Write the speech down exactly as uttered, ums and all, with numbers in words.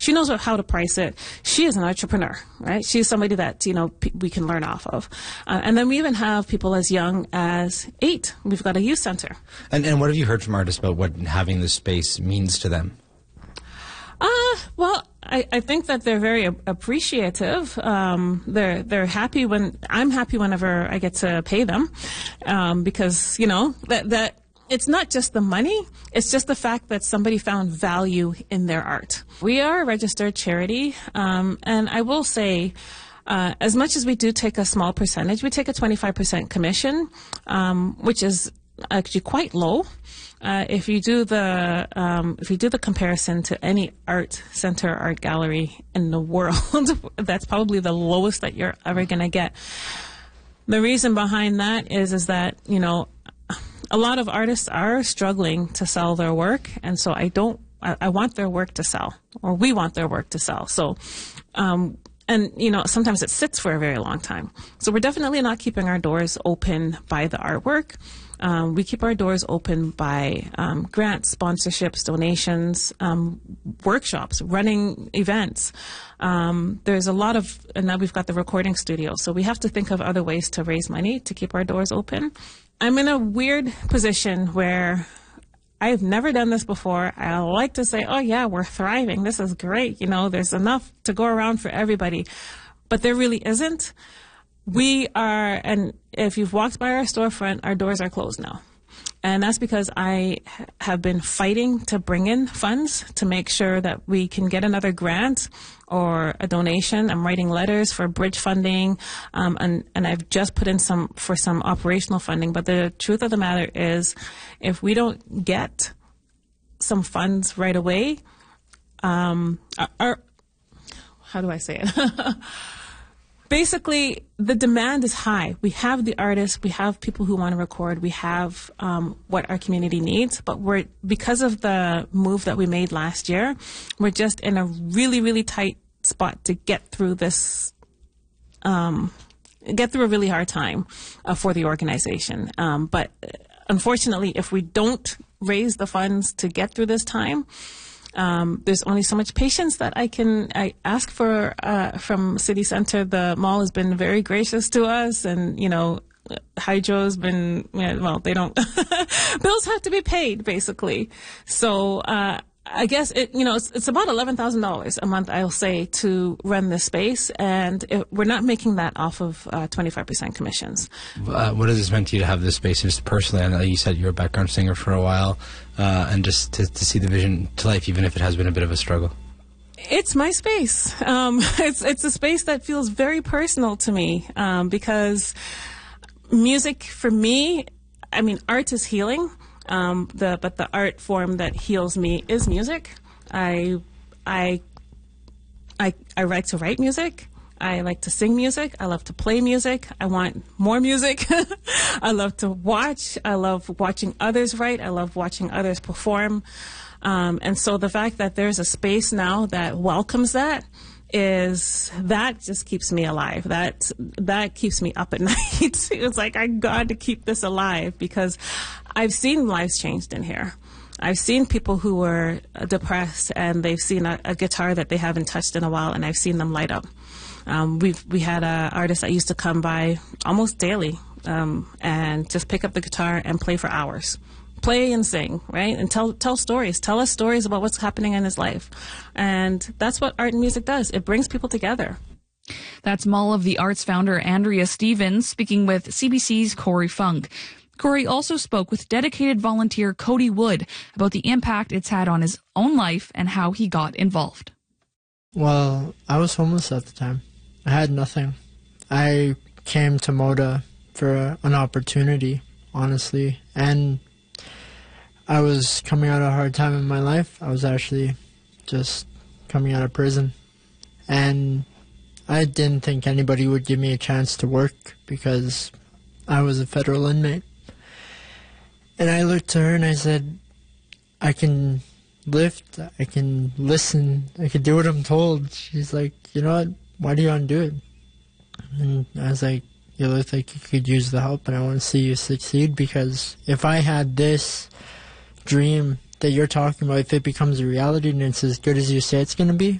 She knows how to price it. She is an entrepreneur, right? She's somebody that, you know, p- we can learn off of. Uh, and then we even have people as young as eight. We've got a youth center. And, and what have you heard from artists about what having this space means to them? Uh, well, I, I think that they're very a- appreciative. Um, they're they're happy when I'm happy whenever I get to pay them, um, because you know that that it's not just the money; it's just the fact that somebody found value in their art. We are a registered charity, um, and I will say. Uh, as much as we do take a small percentage, we take a twenty-five percent commission, um, which is actually quite low. Uh, if you do the um, if you do the comparison to any art center, art gallery in the world, that's probably the lowest that you're ever going to get. The reason behind that is is that you know a lot of artists are struggling to sell their work, and so I don't. I, I want their work to sell, or we want their work to sell. So. Um, And, you know, sometimes it sits for a very long time. So we're definitely not keeping our doors open by the artwork. Um, we keep our doors open by um, grants, sponsorships, donations, um, workshops, running events. Um, there's a lot of, and now we've got the recording studio. So we have to think of other ways to raise money to keep our doors open. I'm in a weird position where I've never done this before. I like to say, oh, yeah, we're thriving. This is great. You know, there's enough to go around for everybody. But there really isn't. We are, and if you've walked by our storefront, our doors are closed now. And that's because I have been fighting to bring in funds to make sure that we can get another grant or a donation. I'm writing letters for bridge funding, um, and, and I've just put in some for some operational funding. But the truth of the matter is, if we don't get some funds right away, um, our, our how do I say it? Basically, the demand is high. We have the artists, we have people who want to record, we have um, what our community needs, but we're because of the move that we made last year, we're just in a really, really tight spot to get through this, um, get through a really hard time uh, for the organization. Um, but unfortunately, if we don't raise the funds to get through this time, Um, there's only so much patience that I can I ask for uh, from City Center. The mall has been very gracious to us, and you know, Hydro's been you know, well. They don't bills have to be paid basically. So uh, I guess it you know it's, it's about eleven thousand dollars a month. I'll say to run this space, and it, we're not making that off of twenty-five percent commissions. Uh, what has this meant to you to have this space? Just personally, I know you said you're a background singer for a while. Uh, and just to, to see the vision to life, even if it has been a bit of a struggle. It's my space. Um, it's it's a space that feels very personal to me um, because music for me, I mean, art is healing. Um, the but the art form that heals me is music. I I I I like to write music. I like to sing music. I love to play music. I want more music. I love to watch. I love watching others write. I love watching others perform. Um, and so the fact that there's a space now that welcomes that is, that just keeps me alive. That, that keeps me up at night. It's like, I got to keep this alive because I've seen lives changed in here. I've seen people who were depressed and they've seen a, a guitar that they haven't touched in a while, and I've seen them light up. Um, we've we had an artist that used to come by almost daily um, and just pick up the guitar and play for hours, play and sing, right, and tell tell stories, tell us stories about what's happening in his life, and that's what art and music does. It brings people together. That's Mall of the Arts founder Andrea Stevens speaking with C B C's Corey Funk. Corey also spoke with dedicated volunteer Cody Wood about the impact it's had on his own life and how he got involved. Well, I was homeless at the time. I had nothing. I came to Moda for an opportunity, honestly, and I was coming out of a hard time in my life. I was actually just coming out of prison, and I didn't think anybody would give me a chance to work because I was a federal inmate. And I looked to her and I said, I can lift, I can listen, I can do what I'm told. She's like, you know what, why do you want to do it? And I was like, you look like you could use the help and I want to see you succeed, because if I had this dream that you're talking about, if it becomes a reality and it's as good as you say it's going to be,